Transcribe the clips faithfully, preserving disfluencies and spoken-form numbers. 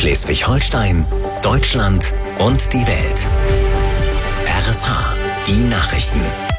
Schleswig-Holstein, Deutschland und die Welt. R S H, die Nachrichten.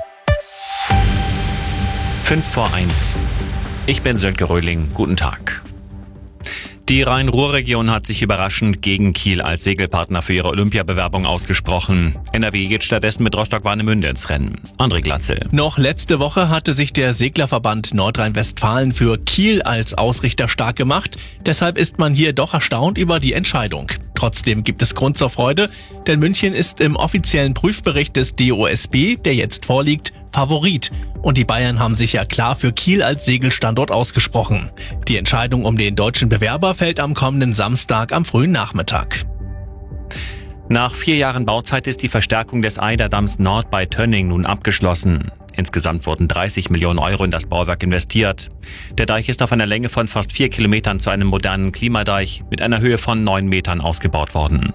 fünf vor eins. Ich bin Sönke Röhling. Guten Tag. Die Rhein-Ruhr-Region hat sich überraschend gegen Kiel als Segelpartner für ihre Olympiabewerbung ausgesprochen. N R W geht stattdessen mit Rostock-Warnemünde ins Rennen. André Glatzel. Noch letzte Woche hatte sich der Seglerverband Nordrhein-Westfalen für Kiel als Ausrichter stark gemacht. Deshalb ist man hier doch erstaunt über die Entscheidung. Trotzdem gibt es Grund zur Freude, denn München ist im offiziellen Prüfbericht des D O S B, der jetzt vorliegt, Favorit. Und die Bayern haben sich ja klar für Kiel als Segelstandort ausgesprochen. Die Entscheidung um den deutschen Bewerber fällt am kommenden Samstag am frühen Nachmittag. Nach vier Jahren Bauzeit ist die Verstärkung des Eiderdamms Nord bei Tönning nun abgeschlossen. Insgesamt wurden dreißig Millionen Euro in das Bauwerk investiert. Der Deich ist auf einer Länge von fast vier Kilometern zu einem modernen Klimadeich mit einer Höhe von neun Metern ausgebaut worden.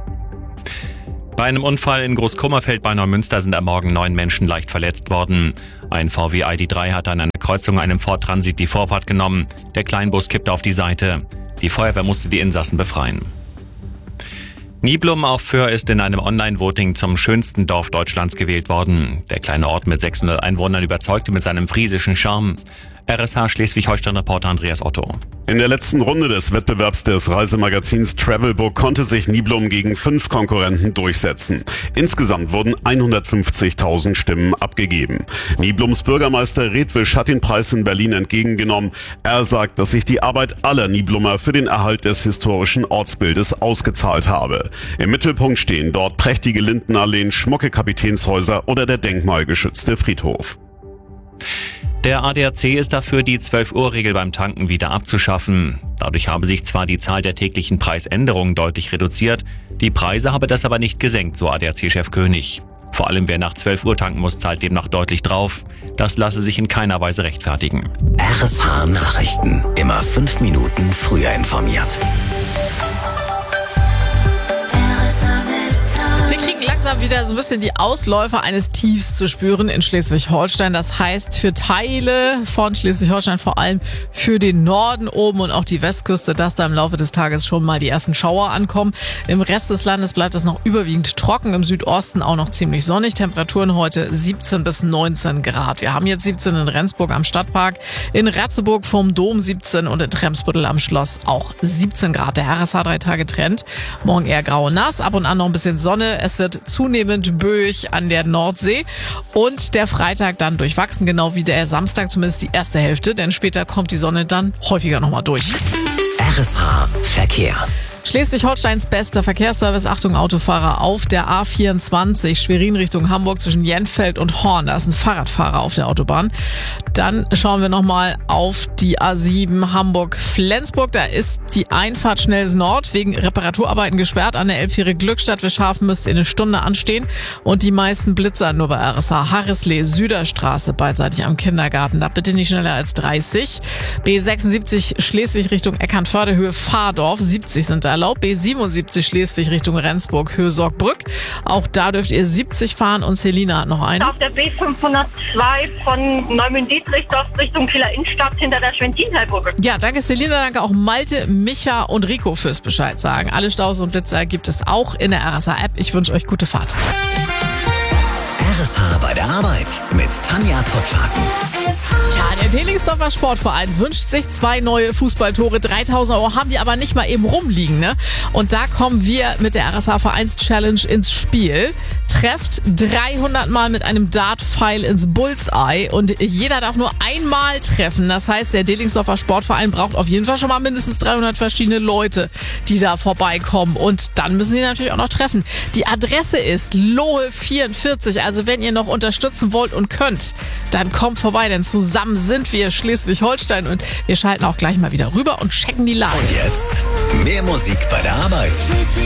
Bei einem Unfall in Großkummerfeld bei Neumünster sind am Morgen neun Menschen leicht verletzt worden. Ein V W I D drei hatte an einer Kreuzung einem Ford Transit die Vorfahrt genommen. Der Kleinbus kippte auf die Seite. Die Feuerwehr musste die Insassen befreien. Niblum auf Föhr ist in einem Online-Voting zum schönsten Dorf Deutschlands gewählt worden. Der kleine Ort mit sechshundert Einwohnern überzeugte mit seinem friesischen Charme. R S H Schleswig-Holstein-Reporter Andreas Otto. In der letzten Runde des Wettbewerbs des Reisemagazins Travelbook konnte sich Niblum gegen fünf Konkurrenten durchsetzen. Insgesamt wurden hundertfünfzigtausend Stimmen abgegeben. Niblums Bürgermeister Redwisch hat den Preis in Berlin entgegengenommen. Er sagt, dass sich die Arbeit aller Niblumer für den Erhalt des historischen Ortsbildes ausgezahlt habe. Im Mittelpunkt stehen dort prächtige Lindenalleen, schmucke Kapitänshäuser oder der denkmalgeschützte Friedhof. Der A D A C ist dafür, die zwölf Uhr Regel beim Tanken wieder abzuschaffen. Dadurch habe sich zwar die Zahl der täglichen Preisänderungen deutlich reduziert, die Preise habe das aber nicht gesenkt, so A D A C-Chef König. Vor allem wer nach zwölf Uhr tanken muss, zahlt demnach deutlich drauf. Das lasse sich in keiner Weise rechtfertigen. R S H Nachrichten. Immer fünf Minuten früher informiert. Langsam wieder so ein bisschen die Ausläufer eines Tiefs zu spüren in Schleswig-Holstein. Das heißt für Teile von Schleswig-Holstein, vor allem für den Norden oben und auch die Westküste, dass da im Laufe des Tages schon mal die ersten Schauer ankommen. Im Rest des Landes bleibt es noch überwiegend trocken, im Südosten auch noch ziemlich sonnig. Temperaturen heute siebzehn bis neunzehn Grad. Wir haben jetzt siebzehn in Rendsburg am Stadtpark, in Ratzeburg vom Dom siebzehn und in Tremsbüttel am Schloss auch siebzehn Grad. Der R S H drei Tage Trend. Morgen eher grau und nass, ab und an noch ein bisschen Sonne. Es wird zunehmend böig an der Nordsee und der Freitag dann durchwachsen, genau wie der Samstag, zumindest die erste Hälfte, denn später kommt die Sonne dann häufiger nochmal durch. R S H Verkehr. Schleswig-Holsteins bester Verkehrsservice, Achtung Autofahrer, auf der A vierundzwanzig, Schwerin Richtung Hamburg zwischen Jenfeld und Horn. Da ist ein Fahrradfahrer auf der Autobahn. Dann schauen wir nochmal auf die A sieben Hamburg-Flensburg. Da ist die Einfahrt Schnellsen Nord wegen Reparaturarbeiten gesperrt. An der Elbfähre Glückstadt Wischhafen müsst ihr eine Stunde anstehen. Und die meisten Blitzer nur bei R S H. Harrislee, Süderstraße, beidseitig am Kindergarten. Da bitte nicht schneller als dreißig. B sechsundsiebzig Schleswig Richtung Eckernförde, Höhe Fahrdorf, siebzig sind da erlaubt. B siebenundsiebzig Schleswig Richtung Rendsburg, Höhe Sorgbrück. Auch da dürft ihr siebzig fahren und Selina hat noch einen. Auf der B fünfhundertzwei von Neumünn-Dietrichsdorf Richtung Kieler Innenstadt hinter der Schwentintalbrücke. Ja, danke Selina, danke auch Malte, Micha und Rico fürs Bescheid sagen. Alle Staus und Blitzer gibt es auch in der R S H-App. Ich wünsche euch gute Fahrt. R S H bei der Arbeit mit Tanja Pottwagen. Ja, der Delingsdorfer Sportverein wünscht sich zwei neue Fußballtore. dreitausend Euro haben die aber nicht mal eben rumliegen, ne? Und da kommen wir mit der R S H-Vereins-Challenge ins Spiel. Trefft dreihundert Mal mit einem Dartpfeil ins Bullseye und jeder darf nur einmal treffen. Das heißt, der Delingsdorfer Sportverein braucht auf jeden Fall schon mal mindestens dreihundert verschiedene Leute, die da vorbeikommen. Und dann müssen sie natürlich auch noch treffen. Die Adresse ist Lohe vierundvierzig. Also wenn ihr noch unterstützen wollt und könnt, dann kommt vorbei, denn zusammen sind wir Schleswig-Holstein und wir schalten auch gleich mal wieder rüber und checken die Lage. Und jetzt mehr Musik bei der Arbeit.